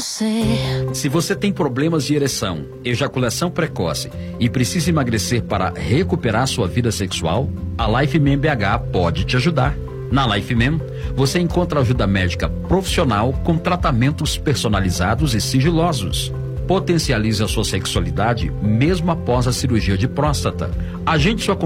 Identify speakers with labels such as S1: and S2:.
S1: você.
S2: Se você tem problemas de ereção, ejaculação precoce e precisa emagrecer para recuperar sua vida sexual, a LifeMan BH pode te ajudar. Na LifeMan, você encontra ajuda médica profissional com tratamentos personalizados e sigilosos. Potencialize a sua sexualidade mesmo após a cirurgia de próstata. Agende sua